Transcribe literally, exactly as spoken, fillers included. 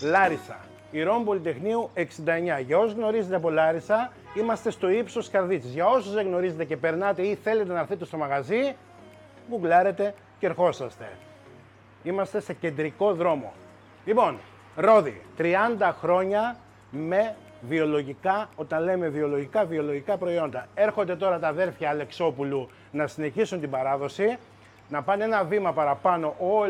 Λάρισα, Ηρών Πολυτεχνείου εξήντα εννιά. Για όσους γνωρίζετε από Λάρισα, είμαστε στο ύψος Καρδίτσης. Για όσους δεν γνωρίζετε και περνάτε ή θέλετε να έρθετε στο μαγαζί, γκουγκλάρετε και ερχόσαστε. Είμαστε σε κεντρικό δρόμο. Λοιπόν, Ρόδι, τριάντα χρόνια με βιολογικά, όταν λέμε βιολογικά, βιολογικά προϊόντα. Έρχονται τώρα τα αδέρφια Αλεξόπουλου να συνεχίσουν την παράδοση, να πάνε ένα βήμα παραπάνω όλοι.